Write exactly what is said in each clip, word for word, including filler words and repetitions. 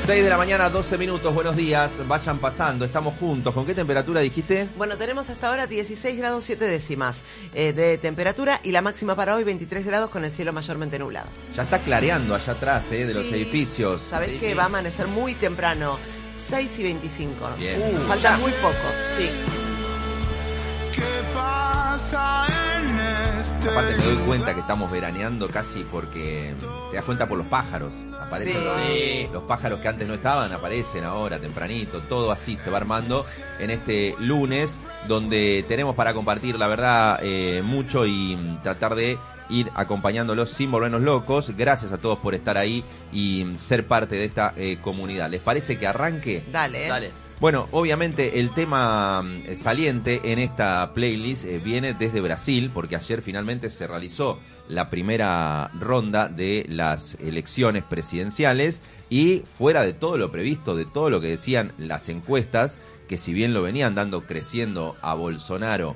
seis de la mañana, doce minutos, buenos días, vayan pasando, estamos juntos. ¿Con qué temperatura dijiste? Bueno, tenemos hasta ahora dieciséis grados siete décimas eh, de temperatura y la máxima para hoy veintitrés grados con el cielo mayormente nublado. Ya está clareando allá atrás, eh, de sí, los edificios. Sabés sí, que sí. va a amanecer muy temprano, seis y veinticinco. Bien. Uh, falta muy poco, sí. ¿Qué pasa en este Aparte me doy cuenta que estamos veraneando casi porque te das cuenta por los pájaros. Aparecen Sí. los, Sí. los pájaros que antes no estaban, aparecen ahora tempranito, todo así se va armando en este lunes donde tenemos para compartir la verdad eh, mucho y tratar de ir acompañándolos sin volvernos locos. Gracias a todos por estar ahí y ser parte de esta eh, comunidad. ¿Les parece que arranque? Dale, ¿eh? Dale. Bueno, obviamente el tema eh, saliente en esta playlist eh, viene desde Brasil, porque ayer finalmente se realizó la primera ronda de las elecciones presidenciales y fuera de todo lo previsto, de todo lo que decían las encuestas, que si bien lo venían dando creciendo a Bolsonaro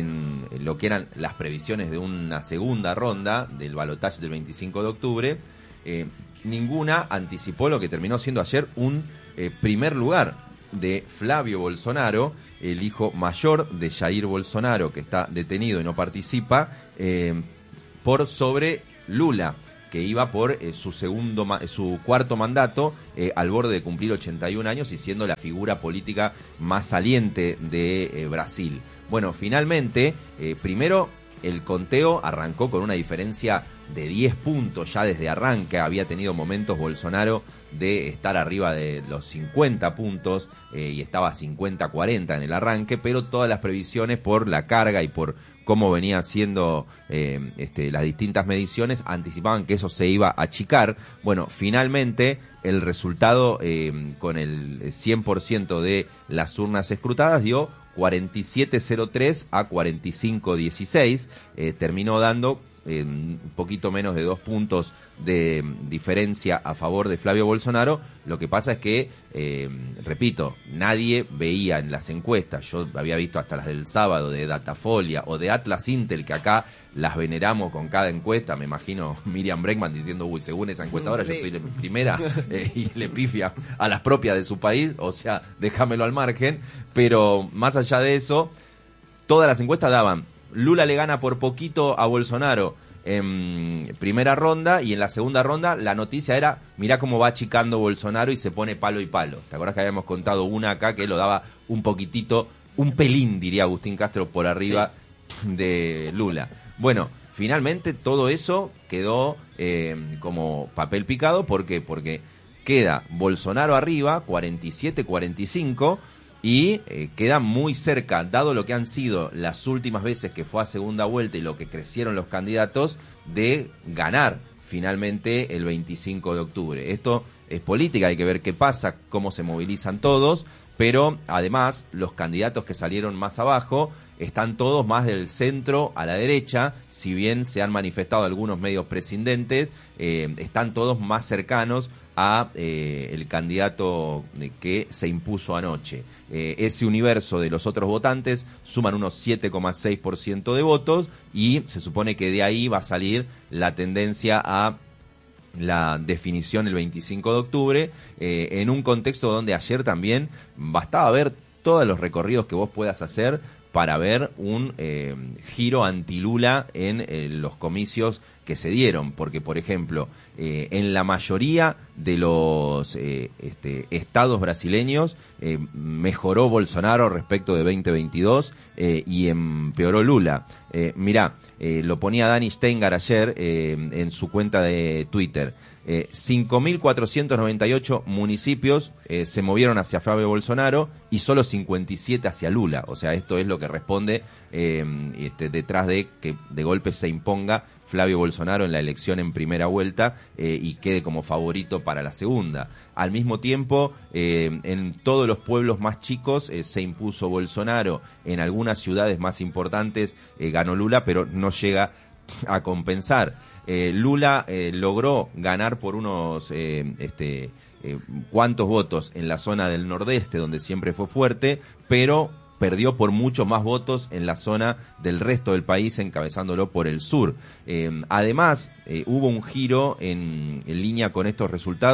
en lo que eran las previsiones de una segunda ronda del balotaje del veinticinco de octubre, eh, ninguna anticipó lo que terminó siendo ayer un eh, primer lugar de Flavio Bolsonaro, el hijo mayor de Jair Bolsonaro, que está detenido y no participa, eh, por sobre Lula, que iba por eh, su segundo ma- su cuarto mandato, eh, al borde de cumplir ochenta y un años y siendo la figura política más saliente de eh, Brasil. Bueno, finalmente, eh, primero el conteo arrancó con una diferencia de diez puntos, ya desde arranque había tenido momentos Bolsonaro de estar arriba de los cincuenta puntos eh, y estaba cincuenta cuarenta en el arranque, pero todas las previsiones por la carga y por cómo venían siendo eh, este, las distintas mediciones anticipaban que eso se iba a achicar. Bueno, finalmente el resultado eh, con el cien por ciento de las urnas escrutadas dio cuarenta y siete cero tres a cuarenta y cinco dieciséis, eh, terminó dando eh, un poquito menos de dos puntos de diferencia a favor de Flavio Bolsonaro. Lo que pasa es que, eh, repito, nadie veía en las encuestas, yo había visto hasta las del sábado de Datafolia o de Atlas Intel, que acá las veneramos con cada encuesta, me imagino Miriam Bregman diciendo, uy, según esa encuestadora sí, yo estoy en primera, eh, y le pifia a las propias de su país, o sea, déjamelo al margen, pero más allá de eso, todas las encuestas daban, Lula le gana por poquito a Bolsonaro en primera ronda y en la segunda ronda la noticia era, mirá cómo va achicando Bolsonaro y se pone palo y palo. ¿Te acuerdas que habíamos contado una acá que lo daba un poquitito, un pelín, diría Agustín Castro, por arriba sí. de Lula? Bueno, finalmente todo eso quedó eh, como papel picado. ¿Por qué? Porque queda Bolsonaro arriba, cuarenta y siete cuarenta y cinco, y eh, queda muy cerca, dado lo que han sido las últimas veces que fue a segunda vuelta y lo que crecieron los candidatos, de ganar finalmente el veinticinco de octubre. Esto es política, hay que ver qué pasa, cómo se movilizan todos, pero además los candidatos que salieron más abajo están todos más del centro a la derecha, si bien se han manifestado algunos medios prescindentes, eh, están todos más cercanos a eh, el candidato que se impuso anoche. Eh, ese universo de los otros votantes suman unos siete coma seis por ciento de votos y se supone que de ahí va a salir la tendencia a la definición el veinticinco de octubre, eh, en un contexto donde ayer también bastaba ver todos los recorridos que vos puedas hacer para ver un eh, giro anti-Lula en eh, los comicios que se dieron, porque por ejemplo, eh, en la mayoría de los eh, este, estados brasileños eh, mejoró Bolsonaro respecto de veinte veintidós eh, y empeoró Lula. Eh, mirá, eh, lo ponía Dani Steingar ayer eh, en su cuenta de Twitter. Eh, cinco mil cuatrocientos noventa y ocho municipios eh, se movieron hacia Flavio Bolsonaro y solo cincuenta y siete hacia Lula. O sea, esto es lo que responde eh, este, detrás de que de golpe se imponga Flavio Bolsonaro en la elección en primera vuelta eh, y quede como favorito para la segunda. Al mismo tiempo, eh, en todos los pueblos más chicos eh, se impuso Bolsonaro. En algunas ciudades más importantes eh, ganó Lula, pero no llega a compensar. Eh, Lula eh, logró ganar por unos eh, este, eh, cuantos votos en la zona del nordeste, donde siempre fue fuerte, pero perdió por mucho más votos en la zona del resto del país, encabezándolo por el sur. Eh, además, eh, hubo un giro en, en línea con estos resultados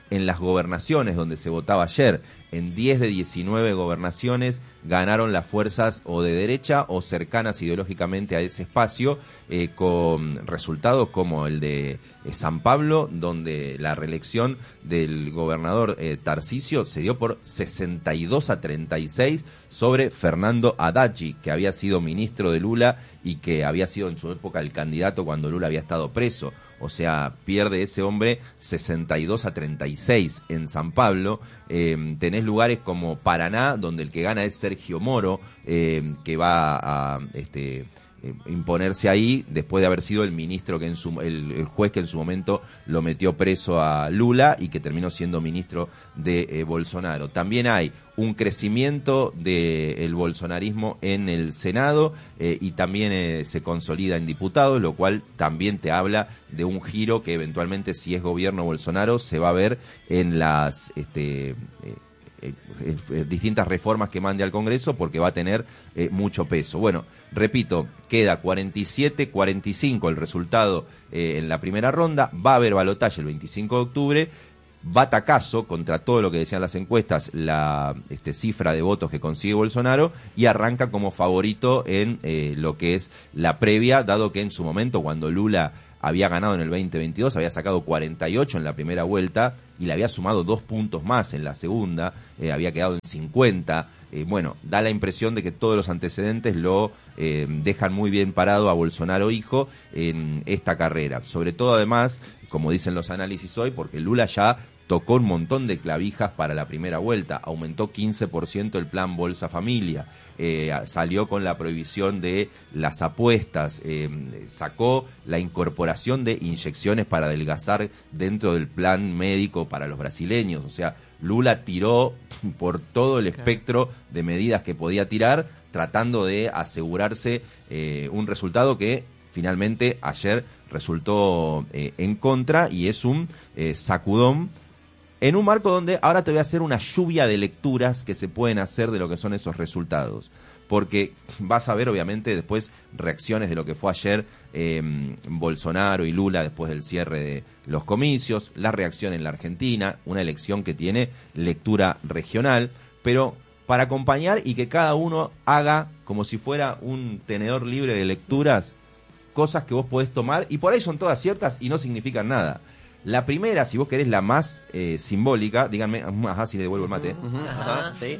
en las gobernaciones donde se votaba ayer. En diez de diecinueve gobernaciones ganaron las fuerzas o de derecha o cercanas ideológicamente a ese espacio, eh, con resultados como el de eh, San Pablo, donde la reelección del gobernador eh, Tarcisio se dio por sesenta y dos a treinta y seis sobre Fernando Haddad, que había sido ministro de Lula y que había sido en su época el candidato cuando Lula había estado preso. O sea, pierde ese hombre sesenta y dos a treinta y seis en San Pablo. Eh, tenés lugares como Paraná, donde el que gana es Sergio Moro, eh, que va a este, eh, imponerse ahí después de haber sido el ministro, que en su, el, el juez que en su momento lo metió preso a Lula y que terminó siendo ministro de eh, Bolsonaro. También hay un crecimiento del bolsonarismo en el Senado eh, y también eh, se consolida en diputados, lo cual también te habla de un giro que eventualmente, si es gobierno Bolsonaro, se va a ver en las este, eh, eh, eh, distintas reformas que mande al Congreso, porque va a tener eh, mucho peso. Bueno, repito, queda cuarenta y siete cuarenta y cinco el resultado eh, en la primera ronda, va a haber balotaje el veinticinco de octubre, batacazo contra todo lo que decían las encuestas, la este, cifra de votos que consigue Bolsonaro, y arranca como favorito en eh, lo que es la previa, dado que en su momento, cuando Lula había ganado en el veinte veintidós, había sacado cuarenta y ocho en la primera vuelta y le había sumado dos puntos más en la segunda, eh, había quedado en cincuenta. Eh, bueno, da la impresión de que todos los antecedentes lo eh, dejan muy bien parado a Bolsonaro hijo en esta carrera. Sobre todo, además, como dicen los análisis hoy, porque Lula ya tocó un montón de clavijas para la primera vuelta, aumentó quince por ciento el plan Bolsa Familia, eh, salió con la prohibición de las apuestas, eh, sacó la incorporación de inyecciones para adelgazar dentro del plan médico para los brasileños. O sea, Lula tiró por todo el espectro de medidas que podía tirar, tratando de asegurarse eh, un resultado que finalmente ayer resultó eh, en contra, y es un eh, sacudón en un marco donde ahora te voy a hacer una lluvia de lecturas que se pueden hacer de lo que son esos resultados. Porque vas a ver, obviamente, después reacciones de lo que fue ayer eh, Bolsonaro y Lula después del cierre de los comicios, la reacción en la Argentina, una elección que tiene lectura regional, pero para acompañar y que cada uno haga como si fuera un tenedor libre de lecturas, cosas que vos podés tomar, y por ahí son todas ciertas y no significan nada. La primera, si vos querés la más eh, simbólica, díganme, ajá, si le devuelvo el mate. Uh-huh, ajá, sí.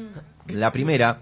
La primera,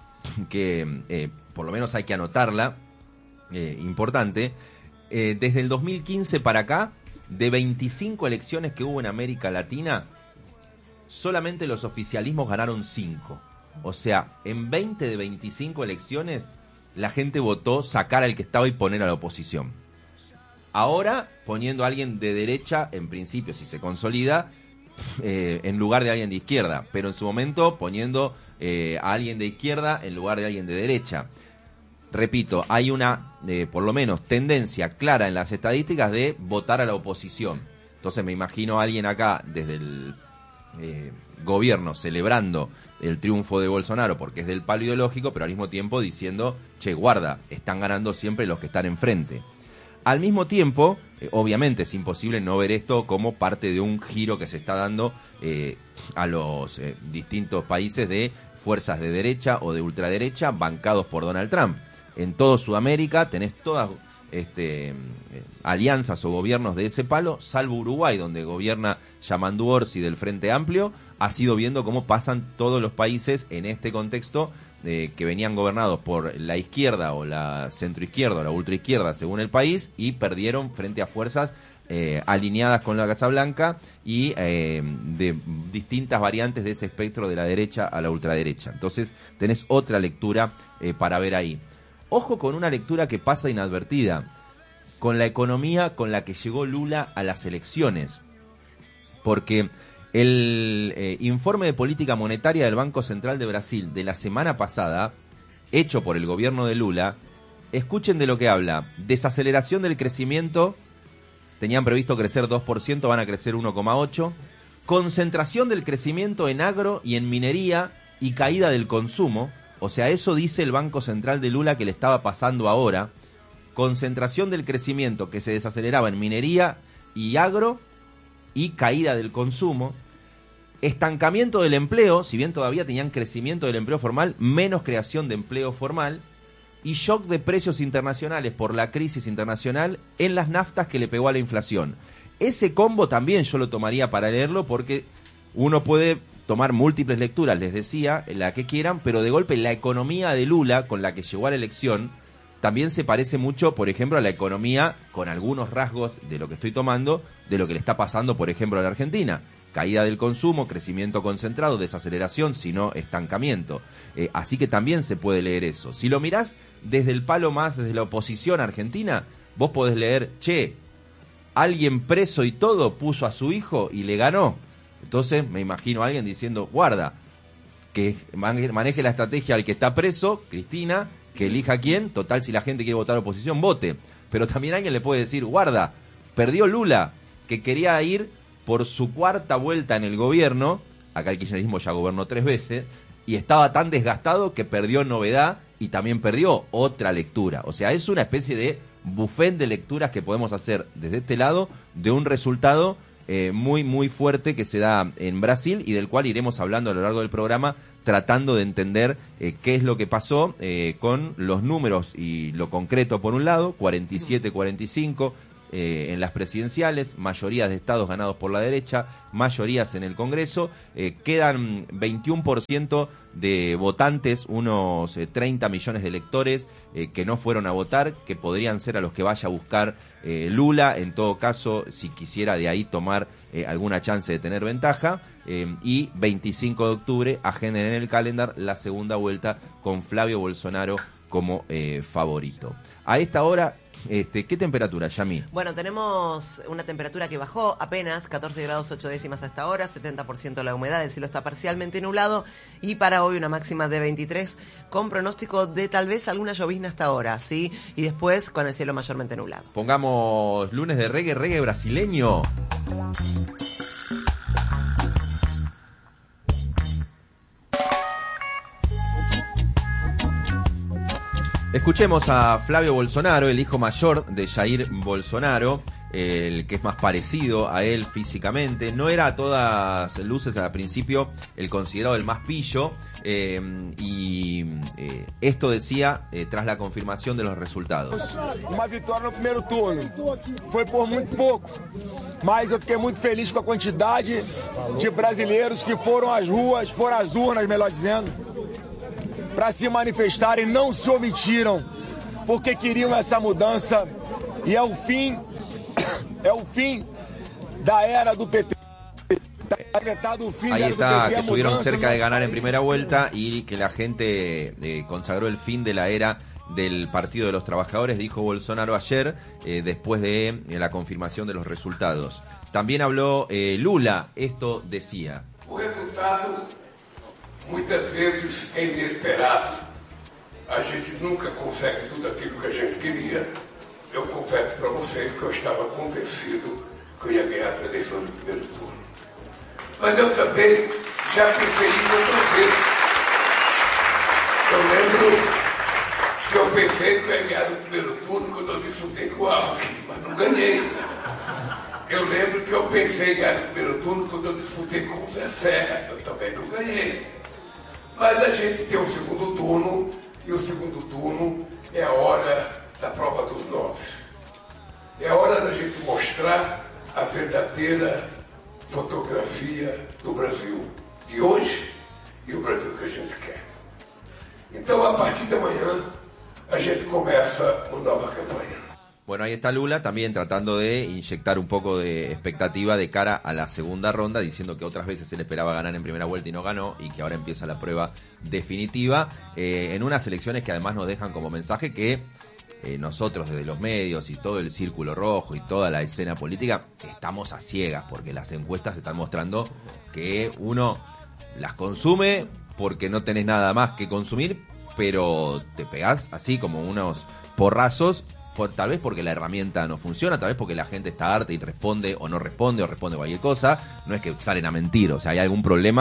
que eh, por lo menos hay que anotarla, eh, importante, eh, desde el dos mil quince para acá, de veinticinco elecciones que hubo en América Latina, solamente los oficialismos ganaron cinco. O sea, en veinte de veinticinco elecciones, la gente votó sacar al que estaba y poner a la oposición. Ahora, poniendo a alguien de derecha, en principio, si se consolida, eh, en lugar de alguien de izquierda. Pero en su momento, poniendo eh, a alguien de izquierda en lugar de alguien de derecha. Repito, hay una, eh, por lo menos, tendencia clara en las estadísticas de votar a la oposición. Entonces me imagino a alguien acá, desde el eh, gobierno, celebrando el triunfo de Bolsonaro porque es del palo ideológico, pero al mismo tiempo diciendo, che, guarda, están ganando siempre los que están enfrente. Al mismo tiempo, eh, obviamente es imposible no ver esto como parte de un giro que se está dando eh, a los eh, distintos países de fuerzas de derecha o de ultraderecha bancados por Donald Trump. En todo Sudamérica tenés todas este, eh, alianzas o gobiernos de ese palo, salvo Uruguay, donde gobierna Yamandu Orsi del Frente Amplio. Ha sido viendo cómo pasan todos los países en este contexto Eh, que venían gobernados por la izquierda o la centroizquierda o la ultraizquierda según el país, y perdieron frente a fuerzas eh, alineadas con la Casa Blanca y eh, de distintas variantes de ese espectro de la derecha a la ultraderecha. Entonces tenés otra lectura eh, para ver ahí. Ojo con una lectura que pasa inadvertida, con la economía con la que llegó Lula a las elecciones, porque el eh, informe de política monetaria del Banco Central de Brasil de la semana pasada, hecho por el gobierno de Lula, escuchen de lo que habla. Desaceleración del crecimiento, tenían previsto crecer dos por ciento, van a crecer uno coma ocho por ciento. Concentración del crecimiento en agro y en minería y caída del consumo. O sea, eso dice el Banco Central de Lula que le estaba pasando ahora. Concentración del crecimiento que se desaceleraba en minería y agro, y caída del consumo. Estancamiento del empleo, si bien todavía tenían crecimiento del empleo formal, menos creación de empleo formal. Y shock de precios internacionales por la crisis internacional en las naftas que le pegó a la inflación. Ese combo también yo lo tomaría para leerlo, porque uno puede tomar múltiples lecturas, les decía, la que quieran, pero de golpe la economía de Lula, con la que llegó a la elección, también se parece mucho, por ejemplo, a la economía, con algunos rasgos de lo que estoy tomando, de lo que le está pasando, por ejemplo, a la Argentina. Caída del consumo, crecimiento concentrado, desaceleración, sino estancamiento. Eh, así que también se puede leer eso. Si lo mirás desde el palo más, desde la oposición argentina, vos podés leer, che, alguien preso y todo puso a su hijo y le ganó. Entonces me imagino a alguien diciendo, guarda, que maneje la estrategia al que está preso, Cristina, que elija quién, total si la gente quiere votar oposición, vote. Pero también alguien le puede decir, guarda, perdió Lula, que quería ir por su cuarta vuelta en el gobierno, acá el kirchnerismo ya gobernó tres veces, y estaba tan desgastado que perdió novedad y también perdió otra lectura. O sea, es una especie de buffet de lecturas que podemos hacer desde este lado de un resultado eh, muy, muy fuerte que se da en Brasil y del cual iremos hablando a lo largo del programa, tratando de entender eh, qué es lo que pasó eh, con los números y lo concreto por un lado, cuarenta y siete cuarenta y cinco, Eh, en las presidenciales, mayorías de estados ganados por la derecha, mayorías en el Congreso, eh, quedan veintiuno por ciento de votantes, unos eh, treinta millones de electores eh, que no fueron a votar, que podrían ser a los que vaya a buscar eh, Lula, en todo caso, si quisiera de ahí tomar eh, alguna chance de tener ventaja, eh, y veinticinco de octubre agenden en el calendar la segunda vuelta con Flavio Bolsonaro como eh, favorito. A esta hora, Este, ¿qué temperatura, Yami? Bueno, tenemos una temperatura que bajó apenas, catorce grados ocho décimas hasta ahora, setenta por ciento la humedad, el cielo está parcialmente nublado y para hoy una máxima de veintitrés con pronóstico de tal vez alguna llovizna hasta ahora, ¿sí? Y después con el cielo mayormente nublado. Pongamos lunes de reggae, reggae brasileño. Escuchemos a Flavio Bolsonaro, el hijo mayor de Jair Bolsonaro, el que es más parecido a él físicamente. No era a todas luces al principio el considerado el más pillo, eh, y eh, esto decía eh, tras la confirmación de los resultados. Uma vitória no primeiro turno. Foi por muito pouco, mas eu fiquei muito feliz com a quantidade de brasileiros que foram às ruas, foram às urnas, melhor dizendo, para se manifestarem, não se omitiram, porque queriam essa mudança, e é o fim, é o fim da era do P T. Ahí está, que estuvieron cerca de ganar en primera vuelta y que la gente eh, consagró el fin de la era del Partido de los Trabajadores, dijo Bolsonaro ayer, eh, después de eh, la confirmación de los resultados. También habló eh, Lula, esto decía. O resultado muitas vezes é inesperado. A gente nunca consegue tudo aquilo que a gente queria. Eu confesso para vocês que eu estava convencido que eu ia ganhar as eleições do primeiro turno. Mas eu também já pensei isso outras vezes. Eu lembro que eu pensei que eu ia ganhar no primeiro turno quando eu disputei com o Alckmin, mas não ganhei. Eu lembro que eu pensei em ganhar no primeiro turno quando eu disputei com o Zé Serra, eu também não ganhei. Mas a gente tem o segundo turno, e o segundo turno é a hora da prova dos nove. É a hora da gente mostrar a verdadeira fotografia do Brasil de hoje e o Brasil que a gente quer. Então, a partir de amanhã, a gente começa uma nova campanha. Bueno, ahí está Lula también tratando de inyectar un poco de expectativa de cara a la segunda ronda, diciendo que otras veces se le esperaba ganar en primera vuelta y no ganó, y que ahora empieza la prueba definitiva, eh, en unas elecciones que además nos dejan como mensaje que eh, nosotros desde los medios y todo el círculo rojo y toda la escena política estamos a ciegas, porque las encuestas están mostrando que uno las consume porque no tenés nada más que consumir, pero te pegás así como unos porrazos, por, tal vez porque la herramienta no funciona, tal vez porque la gente está harta y responde o no responde o responde cualquier cosa. No es que salen a mentir, o sea, hay algún problema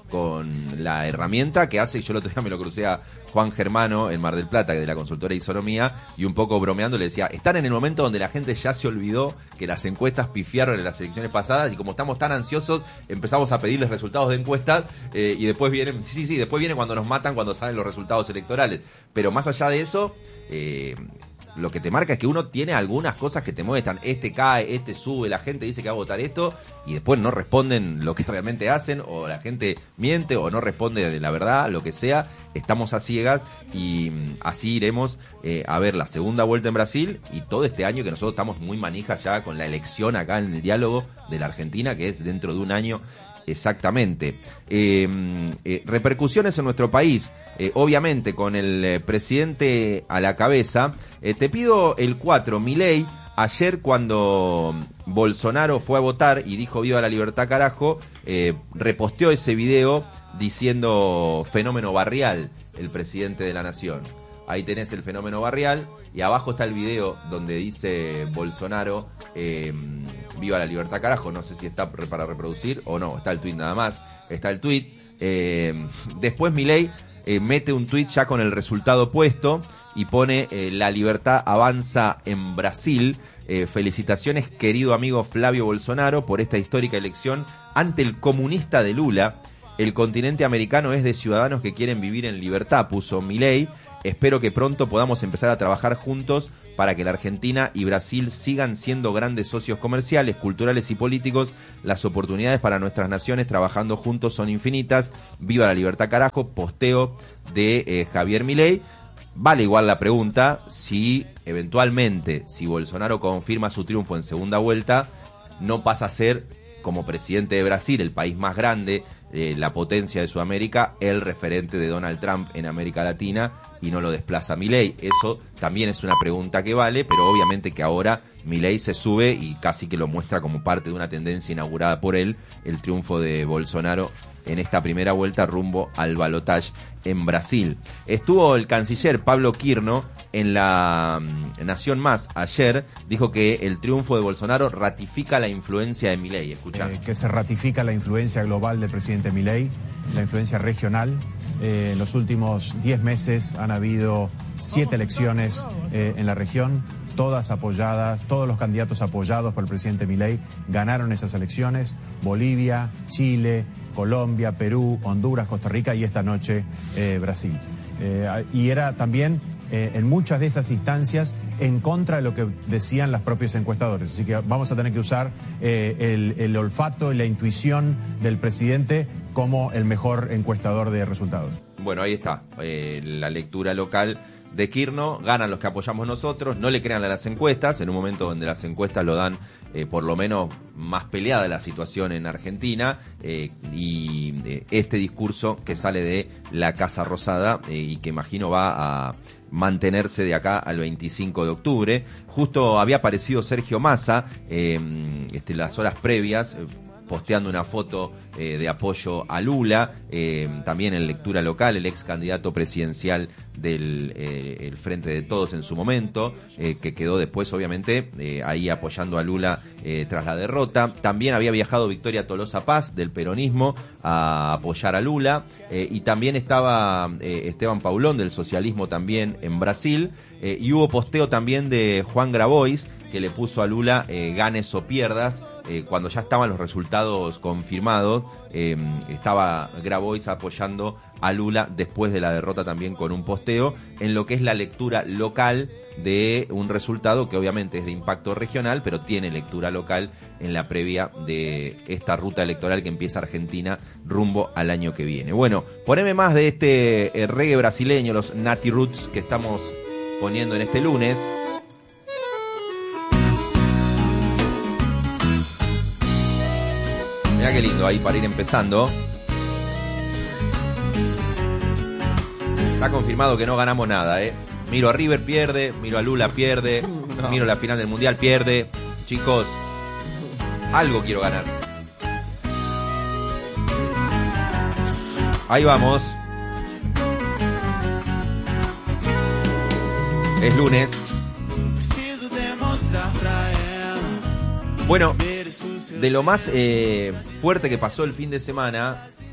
con la herramienta que hace, yo el otro día me lo crucé a Juan Germano en Mar del Plata, de la consultora Isonomía, y un poco bromeando le decía, están en el momento donde la gente ya se olvidó que las encuestas pifiaron en las elecciones pasadas, y como estamos tan ansiosos, empezamos a pedirles resultados de encuestas, eh, y después vienen, sí, sí, después viene cuando nos matan, cuando salen los resultados electorales. Pero más allá de eso, eh, lo que te marca es que uno tiene algunas cosas que te muestran, este cae, este sube, la gente dice que va a votar esto, y después no responden lo que realmente hacen, o la gente miente, o no responde de la verdad, lo que sea. Estamos a ciegas, y así iremos eh, a ver la segunda vuelta en Brasil, y todo este año que nosotros estamos muy manijas ya con la elección acá en el diálogo de la Argentina, que es dentro de un año exactamente. Eh, eh, repercusiones en nuestro país, eh, obviamente con el eh, presidente a la cabeza. Eh, te pido el cuatro, Milei, ayer cuando Bolsonaro fue a votar y dijo viva la libertad carajo, eh, reposteó ese video diciendo fenómeno barrial, el presidente de la nación. Ahí tenés el fenómeno barrial, y abajo está el video donde dice Bolsonaro, eh, viva la libertad carajo. No sé si está para reproducir o no, está el tuit nada más, está el tuit. Eh, después Milei eh, mete un tuit ya con el resultado puesto y pone eh, la libertad avanza en Brasil. Eh, felicitaciones, querido amigo Flavio Bolsonaro, por esta histórica elección ante el comunista de Lula. El continente americano es de ciudadanos que quieren vivir en libertad, puso Milei. Espero que pronto podamos empezar a trabajar juntos para que la Argentina y Brasil sigan siendo grandes socios comerciales, culturales y políticos. Las oportunidades para nuestras naciones trabajando juntos son infinitas. Viva la libertad carajo, posteo de eh, Javier Milei. Vale igual la pregunta si eventualmente, si Bolsonaro confirma su triunfo en segunda vuelta, no pasa a ser, como presidente de Brasil, el país más grande, eh, la potencia de Sudamérica, el referente de Donald Trump en América Latina, y no lo desplaza Milei. Eso también es una pregunta que vale, pero obviamente que ahora Milei se sube y casi que lo muestra como parte de una tendencia inaugurada por él, el triunfo de Bolsonaro en esta primera vuelta rumbo al balotaje en Brasil. Estuvo el canciller Pablo Quirno en la Nación Más ayer, dijo que el triunfo de Bolsonaro ratifica la influencia de Milei. Escuchá. Eh, que se ratifica la influencia global del presidente Milei, la influencia regional. Eh, en los últimos diez meses han habido siete elecciones eh, en la región, todas apoyadas, todos los candidatos apoyados por el presidente Milei ganaron esas elecciones. Bolivia, Chile, Colombia, Perú, Honduras, Costa Rica y esta noche eh, Brasil. Eh, y era también eh, en muchas de esas instancias en contra de lo que decían los propios encuestadores. Así que vamos a tener que usar eh, el, el olfato y la intuición del presidente como el mejor encuestador de resultados. Bueno, ahí está, eh, la lectura local de Quirno. Ganan los que apoyamos nosotros, no le crean a las encuestas, en un momento donde las encuestas lo dan eh, por lo menos más peleada la situación en Argentina, eh, y eh, este discurso que sale de la Casa Rosada eh, y que imagino va a mantenerse de acá al veinticinco de octubre. Justo había aparecido Sergio Massa eh, este, las horas previas, eh, posteando una foto eh, de apoyo a Lula, eh, también en lectura local, el ex candidato presidencial del eh, el Frente de Todos en su momento, eh, que quedó después obviamente eh, ahí apoyando a Lula eh, tras la derrota. También había viajado Victoria Tolosa Paz del peronismo a apoyar a Lula, eh, y también estaba eh, Esteban Paulón del socialismo también en Brasil, eh, y hubo posteo también de Juan Grabois, que le puso a Lula eh, ganes o pierdas, eh, cuando ya estaban los resultados confirmados. Eh, estaba Grabois apoyando a Lula después de la derrota también con un posteo, en lo que es la lectura local de un resultado que obviamente es de impacto regional, pero tiene lectura local en la previa de esta ruta electoral que empieza Argentina rumbo al año que viene. Bueno, poneme más de este eh, reggae brasileño, los Nati Roots que estamos poniendo en este lunes. Mirá qué lindo ahí para ir empezando. Está confirmado que no ganamos nada, ¿eh? Miro a River, pierde. Miro a Lula, pierde. No. Miro la final del Mundial, pierde. Chicos, algo quiero ganar. Ahí vamos. Es lunes. Bueno, de lo más eh, fuerte que pasó el fin de semana,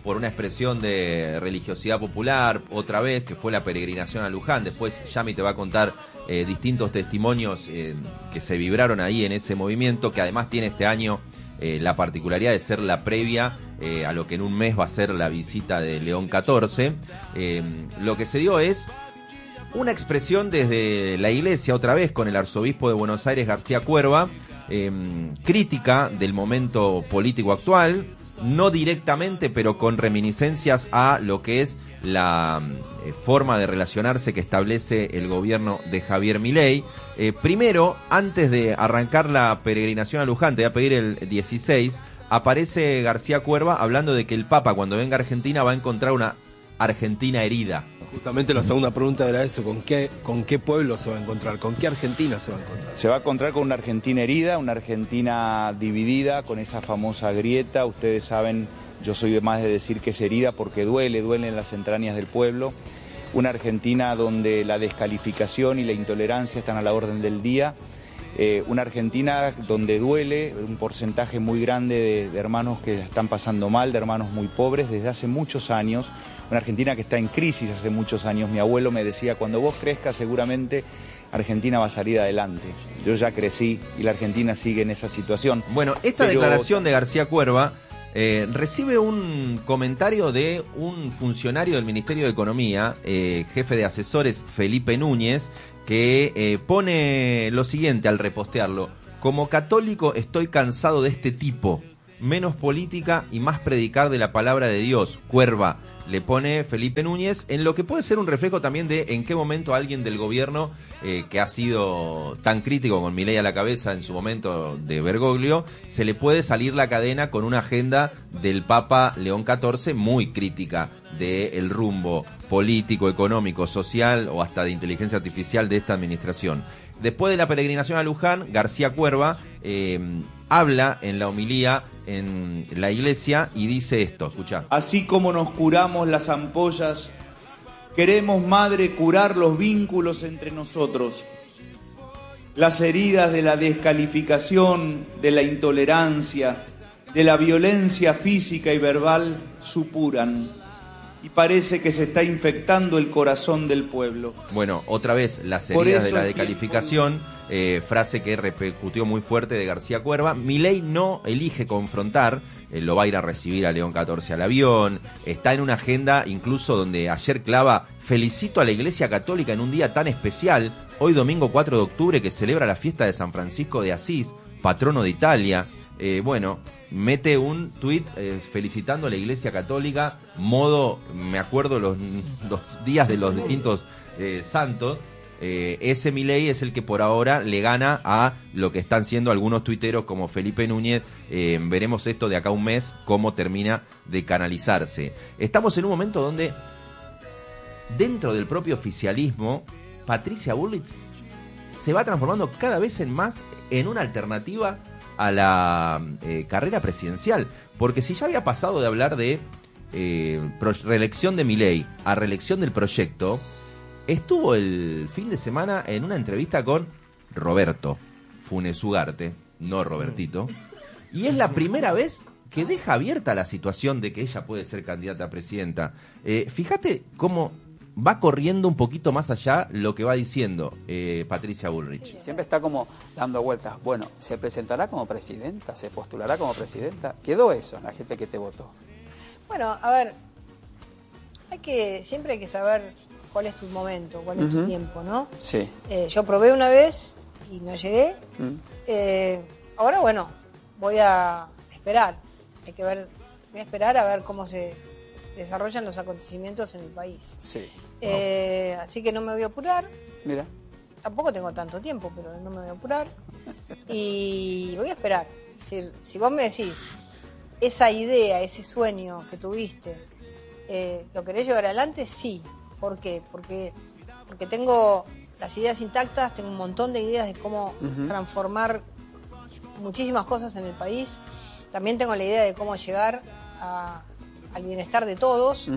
por una expresión de religiosidad popular, otra vez, que fue la peregrinación a Luján. Después Yami te va a contar eh, distintos testimonios eh, que se vibraron ahí en ese movimiento, que además tiene este año eh, la particularidad de ser la previa eh, a lo que en un mes va a ser la visita de León catorce. Eh, lo que se dio es una expresión desde la iglesia, otra vez con el arzobispo de Buenos Aires, García Cuerva, eh, crítica del momento político actual, no directamente, pero con reminiscencias a lo que es la eh, forma de relacionarse que establece el gobierno de Javier Milei. Eh, primero, antes de arrancar la peregrinación a Luján, te voy a pedir el dieciséis, aparece García Cuerva hablando de que el Papa, cuando venga a Argentina, va a encontrar una Argentina herida. Justamente la segunda pregunta era eso, ¿con qué, con qué pueblo se va a encontrar? ¿Con qué Argentina se va a encontrar? Se va a encontrar con una Argentina herida, una Argentina dividida, con esa famosa grieta. Ustedes saben, yo soy más de decir que es herida porque duele, duele en las entrañas del pueblo. Una Argentina donde la descalificación y la intolerancia están a la orden del día. Eh, una Argentina donde duele un porcentaje muy grande de, de hermanos que están pasando mal, de hermanos muy pobres desde hace muchos años. Una Argentina que está en crisis hace muchos años. Mi abuelo me decía, cuando vos crezcas seguramente Argentina va a salir adelante. Yo ya crecí y la Argentina sigue en esa situación. Bueno, esta Pero... declaración de García Cuerva eh, recibe un comentario de un funcionario del Ministerio de Economía, eh, jefe de asesores, Felipe Núñez, que eh, pone lo siguiente al repostearlo: como católico estoy cansado de este tipo, menos política y más predicar de la palabra de Dios. Cuerva, le pone Felipe Núñez, en lo que puede ser un reflejo también de en qué momento alguien del gobierno eh, que ha sido tan crítico con Milei a la cabeza en su momento de Bergoglio, se le puede salir la cadena con una agenda del Papa León catorce muy crítica del rumbo político, económico, social o hasta de inteligencia artificial de esta administración. Después de la peregrinación a Luján, García Cuerva eh, habla en la homilía en la iglesia y dice esto, escuchá. Así como nos curamos las ampollas, queremos, Madre, curar los vínculos entre nosotros. Las heridas de la descalificación, de la intolerancia, de la violencia física y verbal supuran. Y parece que se está infectando el corazón del pueblo. Bueno, otra vez, las heridas de la descalificación, eh, frase que repercutió muy fuerte de García Cuerva. Milei no elige confrontar, eh, lo va a ir a recibir a León catorce al avión, está en una agenda incluso donde ayer clava, felicito a la Iglesia Católica en un día tan especial, hoy domingo cuatro de octubre que celebra la fiesta de San Francisco de Asís, patrono de Italia. Eh, bueno, mete un tuit eh, felicitando a la Iglesia Católica, modo, me acuerdo los, los días de los distintos eh, santos. Eh, ese Milei es el que por ahora le gana a lo que están siendo algunos tuiteros como Felipe Núñez. Eh, veremos esto de acá a un mes, cómo termina de canalizarse. Estamos en un momento donde, dentro del propio oficialismo, Patricia Bullrich se va transformando cada vez en más en una alternativa a la eh, carrera presidencial, porque si ya había pasado de hablar de eh, pro- reelección de Milei a reelección del proyecto, estuvo el fin de semana en una entrevista con Roberto Funes Ugarte, no Robertito, y es la primera vez que deja abierta la situación de que ella puede ser candidata a presidenta. Eh, fíjate cómo va corriendo un poquito más allá lo que va diciendo eh, Patricia Bullrich. Siempre está como dando vueltas. Bueno, ¿se presentará como presidenta? ¿Se postulará como presidenta? Quedó eso en la gente que te votó. Bueno, a ver, hay que siempre hay que saber cuál es tu momento, cuál es uh-huh. tu tiempo, ¿no? Sí. Eh, yo probé una vez y no llegué. Uh-huh. Eh, ahora, bueno, voy a esperar. Hay que ver, voy a esperar a ver cómo se desarrollan los acontecimientos en el país. Sí. Eh, oh. Así que no me voy a apurar. Mira. Tampoco tengo tanto tiempo, pero no me voy a apurar. Y voy a esperar. Es decir, si vos me decís, esa idea, ese sueño que tuviste, eh, ¿lo querés llevar adelante? Sí. ¿Por qué? Porque, porque tengo las ideas intactas, tengo un montón de ideas de cómo uh-huh. transformar muchísimas cosas en el país. También tengo la idea de cómo llegar a al bienestar de todos. Uh-huh.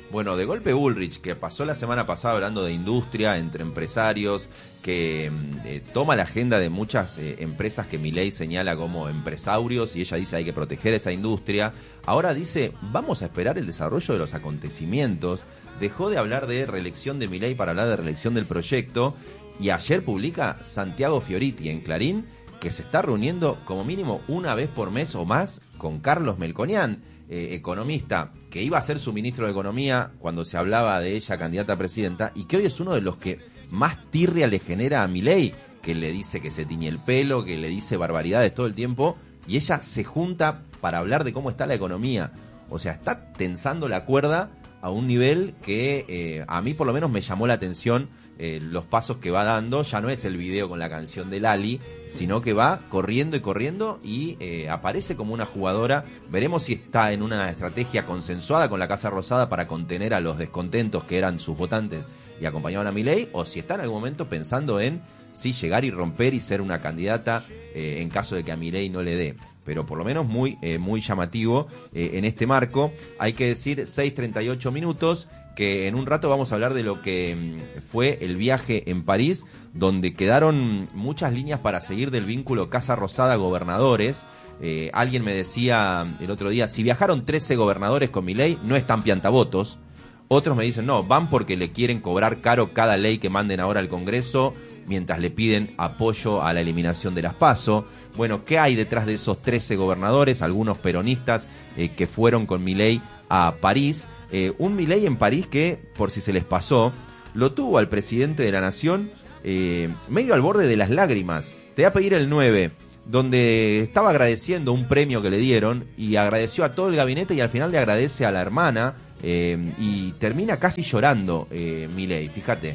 Bueno, de golpe Bullrich, que pasó la semana pasada hablando de industria entre empresarios, que eh, toma la agenda de muchas eh, empresas que Milei señala como empresarios y ella dice hay que proteger esa industria. Ahora dice, vamos a esperar el desarrollo de los acontecimientos. Dejó de hablar de reelección de Milei para hablar de reelección del proyecto. Y ayer publica Santiago Fioriti en Clarín que se está reuniendo como mínimo una vez por mes o más con Carlos Melconian, eh, economista, que iba a ser su ministro de Economía cuando se hablaba de ella candidata a presidenta, y que hoy es uno de los que más tirria le genera a Milei, que le dice que se tiñe el pelo, que le dice barbaridades todo el tiempo, y ella se junta para hablar de cómo está la economía. O sea, está tensando la cuerda a un nivel que eh, a mí por lo menos me llamó la atención eh, los pasos que va dando. Ya no es el video con la canción de Lali, sino que va corriendo y corriendo y eh, aparece como una jugadora. Veremos si está en una estrategia consensuada con la Casa Rosada para contener a los descontentos que eran sus votantes y acompañaban a Milei, o si está en algún momento pensando en sí llegar y romper y ser una candidata eh, en caso de que a Milei no le dé. Pero por lo menos muy eh, muy llamativo eh, en este marco. Hay que decir, seis treinta y ocho minutos, que en un rato vamos a hablar de lo que mm, fue el viaje en París, donde quedaron muchas líneas para seguir del vínculo Casa Rosada-Gobernadores. Eh, alguien me decía el otro día, si viajaron trece gobernadores con Milei, no están piantavotos. Otros me dicen, no, van porque le quieren cobrar caro cada ley que manden ahora al Congreso, mientras le piden apoyo a la eliminación de las PASO. Bueno, ¿qué hay detrás de esos trece gobernadores? Algunos peronistas eh, que fueron con Milei a París. Eh, un Milei en París que, por si se les pasó, lo tuvo al presidente de la Nación eh, medio al borde de las lágrimas. Te voy a pedir el nueve, donde estaba agradeciendo un premio que le dieron y agradeció a todo el gabinete y al final le agradece a la hermana eh, y termina casi llorando eh, Milei, fíjate.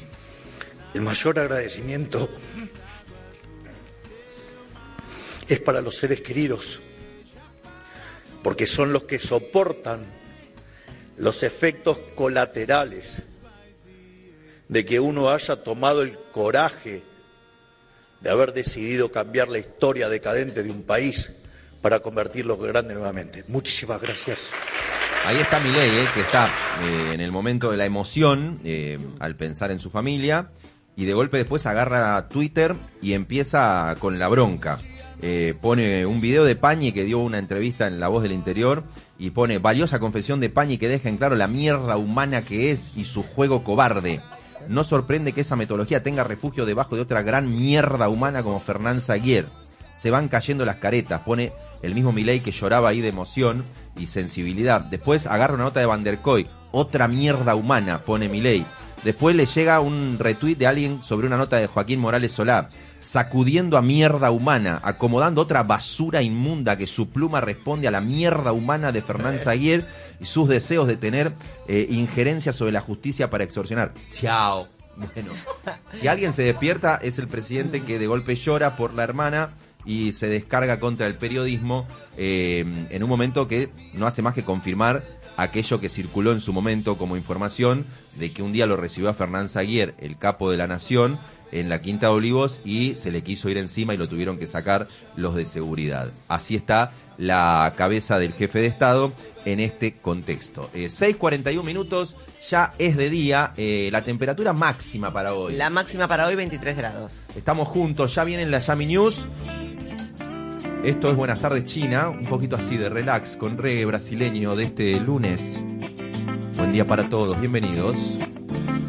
El mayor agradecimiento es para los seres queridos, porque son los que soportan los efectos colaterales de que uno haya tomado el coraje de haber decidido cambiar la historia decadente de un país para convertirlo grande nuevamente. Muchísimas gracias. Ahí está Milei, eh, que está eh, en el momento de la emoción eh, al pensar en su familia, y de golpe después agarra Twitter y empieza con la bronca. Eh, pone un video de Pañi que dio una entrevista en La Voz del Interior y pone valiosa confesión de Pañi que deja en claro la mierda humana que es y su juego cobarde. No sorprende que esa metodología tenga refugio debajo de otra gran mierda humana como Fernán Zaguier. Se van cayendo las caretas, pone el mismo Milei que lloraba ahí de emoción y sensibilidad. Después agarra una nota de Van der Koy, otra mierda humana, pone Milei. Después le llega un retweet de alguien sobre una nota de Joaquín Morales Solá, sacudiendo a mierda humana, acomodando otra basura inmunda que su pluma responde a la mierda humana de Fernán Zaguier y sus deseos de tener eh, injerencia sobre la justicia para extorsionar. Chao. Bueno, si alguien se despierta es el presidente que de golpe llora por la hermana y se descarga contra el periodismo eh, en un momento que no hace más que confirmar aquello que circuló en su momento como información de que un día lo recibió a Fernán Zaguier, el capo de la Nación, en la Quinta de Olivos y se le quiso ir encima y lo tuvieron que sacar los de seguridad. Así está la cabeza del jefe de Estado en este contexto. Eh, seis cuarenta y uno minutos, ya es de día, eh, la temperatura máxima para hoy. La máxima para hoy, veintitrés grados. Estamos juntos, ya vienen las Yami News. Esto es Buenas Tardes China, un poquito así de relax con reggae brasileño de este lunes. Buen día para todos, bienvenidos.